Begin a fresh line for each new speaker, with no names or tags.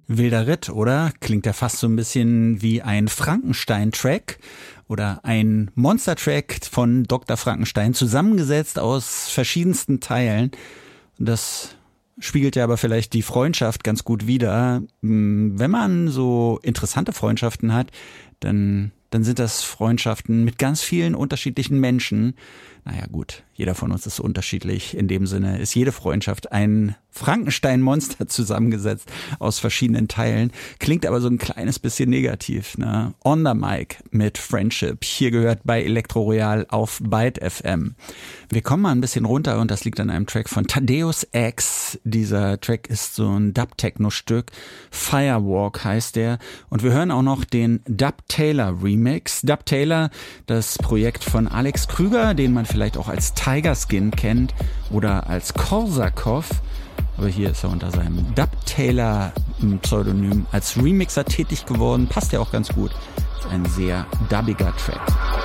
Wilder Ritt, oder? Klingt ja fast so ein bisschen wie ein Frankenstein-Track oder ein Monster-Track von Dr. Frankenstein, zusammengesetzt aus verschiedensten Teilen. Das spiegelt ja aber vielleicht die Freundschaft ganz gut wider. Wenn man so interessante Freundschaften hat, dann sind das Freundschaften mit ganz vielen unterschiedlichen Menschen. Naja gut, jeder von uns ist unterschiedlich. In dem Sinne ist jede Freundschaft ein Frankenstein-Monster zusammengesetzt aus verschiedenen Teilen. Klingt aber so ein kleines bisschen negativ, ne? On the Mic mit Friendship. Hier gehört bei Elektro Royal auf Byte FM. Wir kommen mal ein bisschen runter und das liegt an einem Track von Thaddeus X. Dieser Track ist so ein Dub-Techno-Stück. Firewalk heißt der. Und wir hören auch noch den Dub Taylor Remix. Dub Taylor, das Projekt von Alex Krüger, den man vielleicht auch als Tiger Skin kennt oder als Korsakov. Aber hier ist er unter seinem Dub Taylor Pseudonym als Remixer tätig geworden. Passt ja auch ganz gut. Ist ein sehr dubbiger Track.